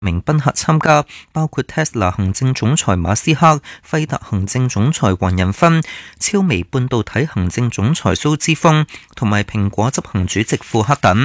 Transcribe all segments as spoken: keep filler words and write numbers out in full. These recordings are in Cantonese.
名賓客參加，包括 Tesla 行政總裁馬斯克、輝達行政總裁黃仁勳、超微半導體行政總裁蘇之鋒同埋蘋果執行主席庫克等。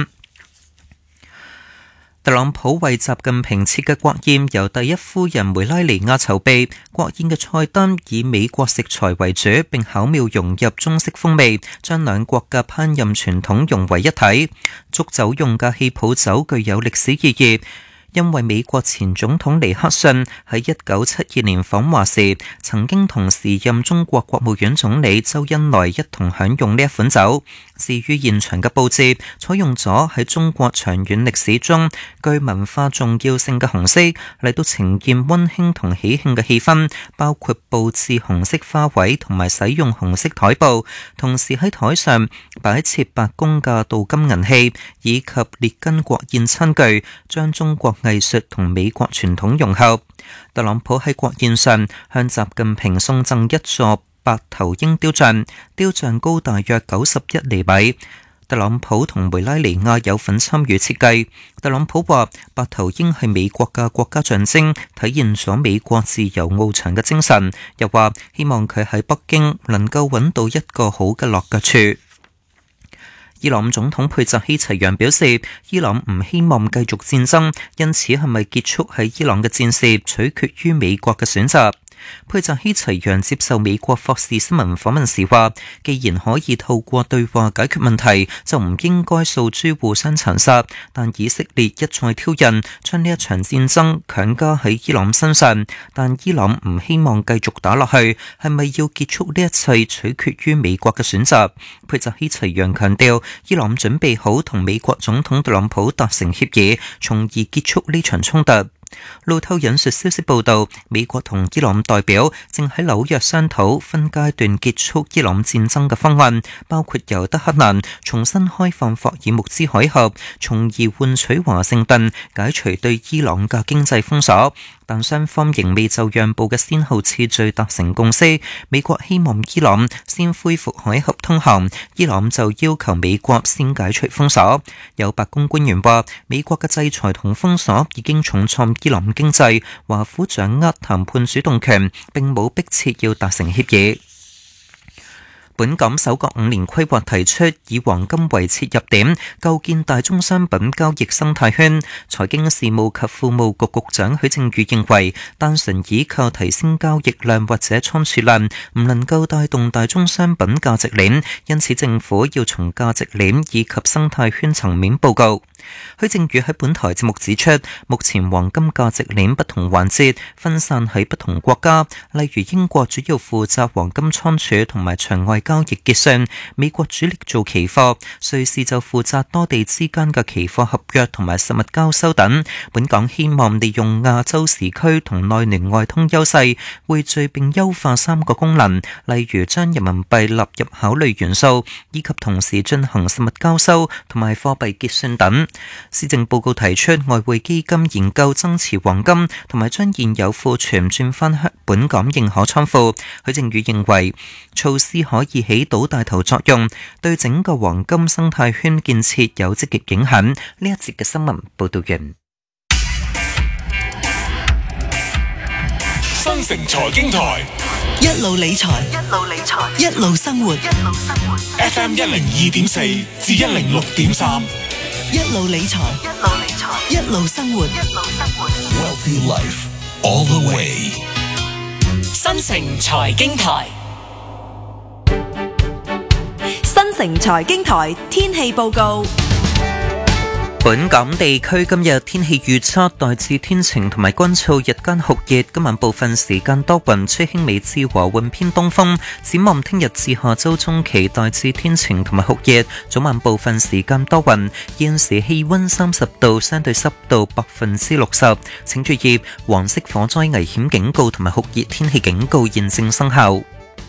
特朗普為習近平設嘅國宴由第一夫人梅拉尼亞籌備，國宴嘅菜單以美國食材為主，並巧妙融入中式風味，將兩國嘅烹飪傳統融為一體。祝酒用嘅氣泡酒具有歷史意義，因為美國前總統尼克遜喺一九七二年訪華時，曾經同時任中國國務院總理周恩來一同享用呢一款酒。至於現場嘅佈置，採用咗喺中國長遠歷史中具文化重要性嘅紅色嚟到呈現溫馨同喜慶嘅氣氛，包括佈置紅色花卉同埋使用紅色台布，同時喺台上擺設白宮嘅鍍金銀器以及列根國宴餐具，將中國藝術同美國傳統融合。特朗普喺國宴上向習近平送贈一座白頭鷹雕像，雕像高大約九十一厘米。特朗普同梅拉尼亞有份參與設計。特朗普話：白頭鷹係美國嘅國家象徵，體現咗美國自由翱翔嘅精神。又話希望佢喺北京能夠揾到一個好嘅落腳處。伊朗總統佩澤希齊揚表示，伊朗唔希望繼續戰爭，因此係咪結束喺伊朗嘅戰事，取決於美國嘅選擇。佩澤希齊揚接受美國霍士新聞訪問時話，既然可以透過對話解決問題，就唔應該訴諸互相殘殺，但以色列一再挑釁，將呢一場戰爭強加喺伊朗身上，但伊朗唔希望繼續打落去，係咪要結束呢一切，取決於美國嘅選擇。佩澤希齊揚強調，伊朗準備好同美國總統特朗普達成協議，從而結束呢場衝突。路透引述消息報道，美國同伊朗代表正喺紐約商討分階段結束伊朗戰爭嘅方案，包括由德黑蘭重新開放霍爾木茲海峽，從而換取華盛頓解除對伊朗嘅經濟封鎖。但雙方仍未就讓步嘅先後次序達成共識。美國希望伊朗先恢復海峽通航，伊朗就要求美國先解除封鎖。有白宮官員話，美國嘅制裁同封鎖已經重創伊朗經濟，華府掌握談判主動權，並冇迫切要達成協議。本港首個五年規劃提出以黃金為切入點，構建大宗商品交易生態圈。財經事務及庫務局局長許正宇認為，單純依靠提升交易量或者倉儲量，唔能夠帶動大宗商品價值鏈，因此政府要從價值鏈以及生態圈層面報告。許正宇喺本台節目指出，目前黃金價值鏈不同環節分散喺不同國家，例如英國主要負責黃金倉儲同埋場外交易結算，美國主力做期貨，瑞士就負責多地之間嘅期貨合約同埋實物交收等。本港希望利用亞洲時區同內聯外通優勢，匯聚並優化三個功能，例如將人民幣納入考慮元素，以及同時進行實物交收同埋貨幣結算等。施政報告提出外匯基金研究增持黃金，同埋將現有庫存轉返本港認可倉庫。許正宇認為措施可以起到帶頭作用，對整個黃金生態圈建設有積極影響。呢一節嘅新聞報道完。 新城財經台一路理財，一路理財，一路生活，一路生活。 F M 一零二點四至一零六點三。 一路理財，一路理財，一路生活，一路生活。 Wealthy life all the way。 新城財經台， 新城財經台天氣報告。 本港地區今日天氣預測大致天晴同埋乾燥，日間酷熱，今晚部分時間多雲，吹輕微至和緩偏東風。展望聽日至下周中期大致天晴同埋酷熱，早晚部分時間多雲。現時氣溫三十度，相對濕度百分之六十。請注意黃色火災危險警告同埋酷熱天氣警告現正生效。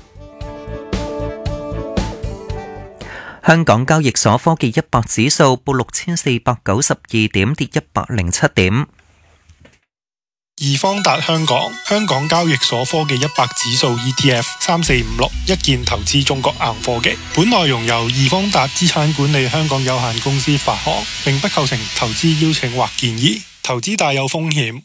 香港交易所科技一百指數報六千四百九十二點，跌一百零七點。 易方達香港香港交易所科技一百指數 E T F 三四五六一鍵投資中國硬科技。本內容由易方達資產管理香港有限公司發行，並不構成投資邀請或建議。投資大有風險，